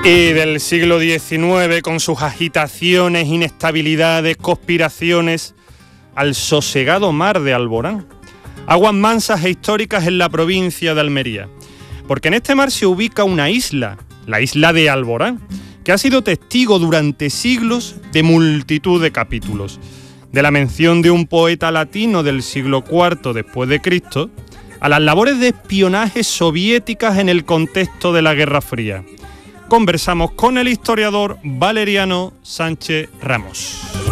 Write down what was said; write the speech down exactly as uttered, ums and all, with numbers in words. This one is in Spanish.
Y del siglo diecinueve, con sus agitaciones, inestabilidades, conspiraciones, al sosegado mar de Alborán. Aguas mansas e históricas en la provincia de Almería. Porque en este mar se ubica una isla, la isla de Alborán, que ha sido testigo durante siglos de multitud de capítulos. De la mención de un poeta latino del siglo cuarto después de Cristo, a las labores de espionaje soviéticas en el contexto de la Guerra Fría. Conversamos con el historiador Valeriano Sánchez Ramos.